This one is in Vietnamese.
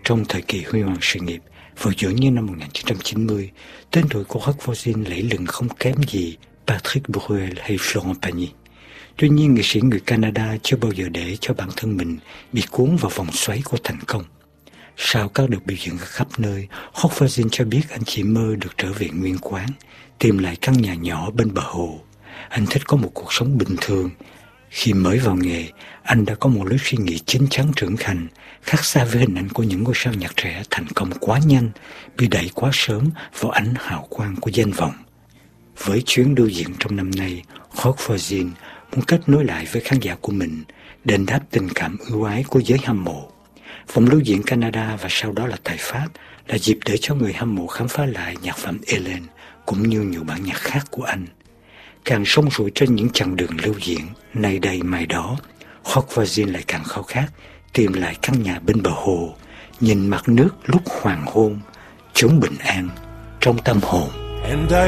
Trong thời kỳ huy hoàng sự nghiệp, vào giữa những năm 1990, tên tuổi của Roch Voisine lẫy lừng không kém gì Patrick Bruel hay Florent Pagny. Tuy nhiên, nghệ sĩ người Canada chưa bao giờ để cho bản thân mình bị cuốn vào vòng xoáy của thành công. Sau các đợt biểu diễn ở khắp nơi, Roch Voisine cho biết anh chỉ mơ được trở về nguyên quán, tìm lại căn nhà nhỏ bên bờ hồ. Anh thích có một cuộc sống bình thường. Khi mới vào nghề, anh đã có một lối suy nghĩ chín chắn trưởng thành, khác xa với hình ảnh của những ngôi sao nhạc trẻ thành công quá nhanh, bị đẩy quá sớm vào ánh hào quang của danh vọng. Với chuyến lưu diễn trong năm nay, Roch Voisine muốn kết nối lại với khán giả của mình, đền đáp tình cảm ưu ái của giới hâm mộ. Vòng lưu diễn Canada và sau đó là tại Pháp là dịp để cho người hâm mộ khám phá lại nhạc phẩm Hélène cũng như nhiều bản nhạc khác của anh. Càng sông sủi trên những chặng đường lưu diễn, nay đây mai đó, Roch Voisine lại càng khao khát tìm lại căn nhà bên bờ hồ, nhìn mặt nước lúc hoàng hôn, chốn bình an trong tâm hồn.